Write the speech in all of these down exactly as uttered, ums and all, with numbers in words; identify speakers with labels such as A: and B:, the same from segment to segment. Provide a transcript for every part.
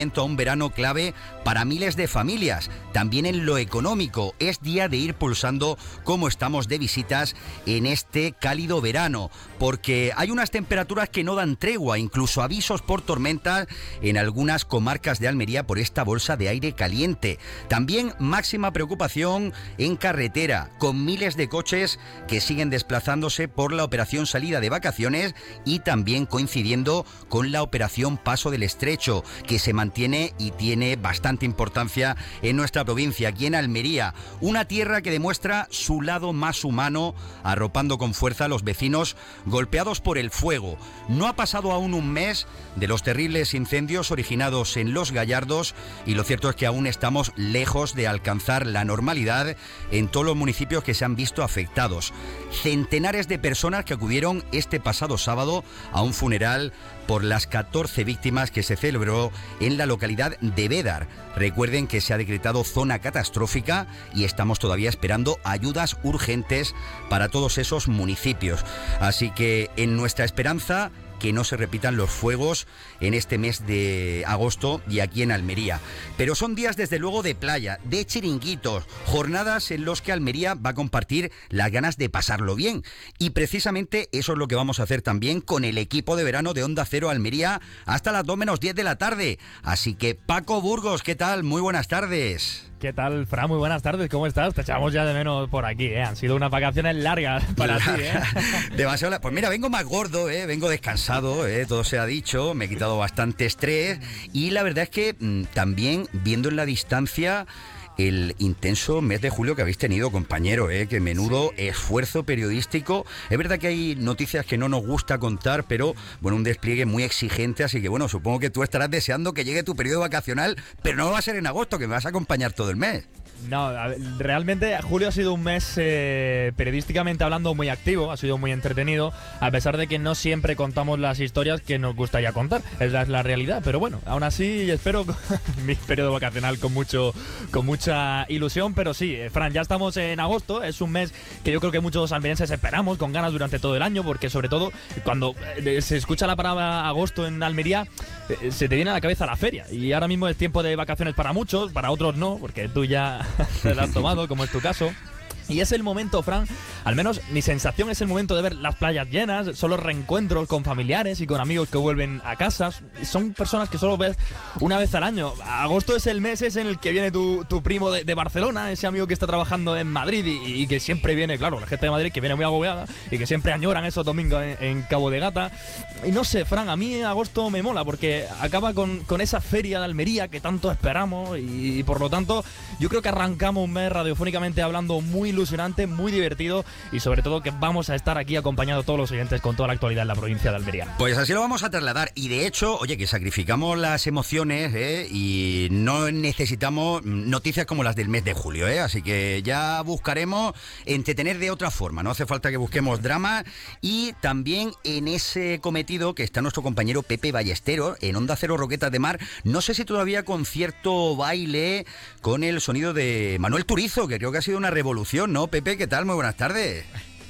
A: a un verano clave para miles de familias, también en lo económico. Es día de ir pulsando cómo estamos de visitas en este cálido verano, porque hay unas temperaturas que no dan tregua, incluso avisos por tormentas en algunas comarcas de Almería por esta bolsa de aire caliente. También máxima preocupación en carretera, con miles de coches que siguen desplazándose por la operación salida de vacaciones y también coincidiendo con la operación Paso del Estrecho, que se mantiene tiene y tiene bastante importancia en nuestra provincia, aquí en Almería, una tierra que demuestra su lado más humano, arropando con fuerza a los vecinos golpeados por el fuego. No ha pasado aún un mes de los terribles incendios originados en Los Gallardos y lo cierto es que aún estamos lejos de alcanzar la normalidad en todos los municipios que se han visto afectados. Centenares de personas que acudieron este pasado sábado a un funeral por las catorce víctimas que se celebró en la localidad de Bédar. Recuerden que se ha decretado zona catastrófica y estamos todavía esperando ayudas urgentes para todos esos municipios. Así que en nuestra esperanza que no se repitan los fuegos en este mes de agosto y aquí en Almería. Pero son días desde luego de playa, de chiringuitos, jornadas en los que Almería va a compartir las ganas de pasarlo bien. Y precisamente eso es lo que vamos a hacer también con el equipo de verano de Onda Cero Almería hasta las dos menos diez de la tarde. Así que Paco Burgos, ¿qué tal? Muy buenas tardes.
B: ¿Qué tal, Fran? Muy buenas tardes, ¿cómo estás? Te echamos ya de menos por aquí, ¿eh? Han sido unas vacaciones largas para ti, ¿eh?
A: Demasiado. Pues mira, vengo más gordo, ¿eh? Vengo descansado, ¿eh? Todo se ha dicho, me he quitado bastante estrés y la verdad es que mmm, también viendo en la distancia el intenso mes de julio que habéis tenido, compañero, ¿eh? Que menudo sí. esfuerzo periodístico. Es verdad que hay noticias que no nos gusta contar, pero bueno, un despliegue muy exigente, así que bueno, supongo que tú estarás deseando que llegue tu periodo vacacional, pero no va a ser en agosto, que me vas a acompañar todo el mes.
B: No, a ver, realmente julio ha sido un mes eh, periodísticamente hablando muy activo, ha sido muy entretenido, a pesar de que no siempre contamos las historias que nos gustaría contar, esa es la realidad, pero bueno, aún así espero mi periodo vacacional con mucho con mucha ilusión, pero sí, eh, Fran, ya estamos en agosto, es un mes que yo creo que muchos almerienses esperamos con ganas durante todo el año, porque sobre todo cuando eh, se escucha la palabra agosto en Almería, eh, se te viene a la cabeza la feria, y ahora mismo es tiempo de vacaciones para muchos, para otros no, porque tú ya te la has tomado, como es tu caso. Y es el momento, Fran, al menos mi sensación es el momento de ver las playas llenas, son los reencuentros con familiares y con amigos que vuelven a casa. Son personas que solo ves una vez al año. Agosto es el mes ese en el que viene tu, tu primo de, de Barcelona, ese amigo que está trabajando en Madrid y, y que siempre viene, claro, la gente de Madrid que viene muy agobiada y que siempre añoran esos domingos en, en Cabo de Gata. Y no sé, Fran, a mí agosto me mola porque acaba con, con esa feria de Almería que tanto esperamos y, y por lo tanto yo creo que arrancamos un mes radiofónicamente hablando muy ilusionante, muy divertido y sobre todo que vamos a estar aquí acompañando a todos los oyentes con toda la actualidad en la provincia de Almería.
A: Pues así lo vamos a trasladar y de hecho, oye, que sacrificamos las emociones, ¿eh? Y no necesitamos noticias como las del mes de julio, ¿eh? Así que ya buscaremos entretener de otra forma, no hace falta que busquemos drama y también en ese cometido que está nuestro compañero Pepe Ballesteros en Onda Cero Roquetas de Mar, no sé si todavía con cierto baile con el sonido de Manuel Turizo, que creo que ha sido una revolución, ¿no, Pepe? ¿Qué tal? Muy buenas tardes.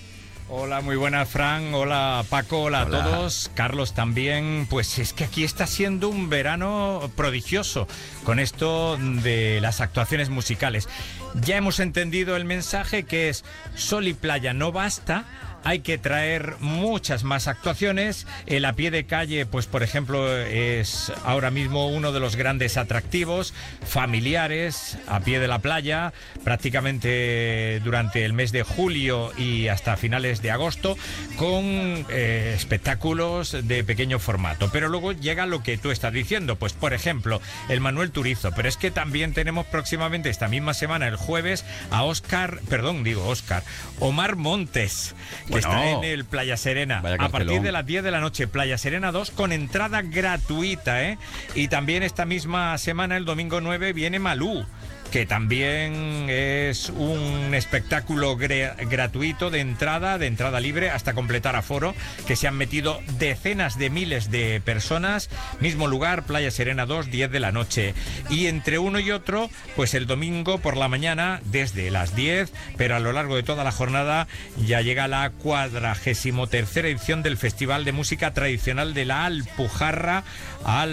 C: Hola, muy buenas, Fran. Hola, Paco. Hola, hola a todos. Carlos también. Pues es que aquí está siendo un verano prodigioso con esto de las actuaciones musicales. Ya hemos entendido el mensaje que es sol y playa no basta. Hay que traer muchas más actuaciones. El a pie de calle, pues por ejemplo, es ahora mismo uno de los grandes atractivos, familiares, a pie de la playa, prácticamente durante el mes de julio y hasta finales de agosto, con eh, espectáculos de pequeño formato. Pero luego llega lo que tú estás diciendo, pues por ejemplo, el Manuel Turizo. Pero es que también tenemos próximamente, esta misma semana, el jueves, a Óscar, perdón, digo Óscar, Omar Montes, que bueno, está en el Playa Serena a partir de las diez de la noche, Playa Serena dos, con entrada gratuita, ¿eh? Y también esta misma semana, el domingo nueve, viene Malú, que también es un espectáculo gre- gratuito de entrada, de entrada libre hasta completar aforo, que se han metido decenas de miles de personas, mismo lugar, Playa Serena dos, diez de la noche. Y entre uno y otro, pues el domingo por la mañana desde las diez, pero a lo largo de toda la jornada ya llega la cuadragésimo tercera edición del Festival de Música Tradicional de la Alpujarra, Al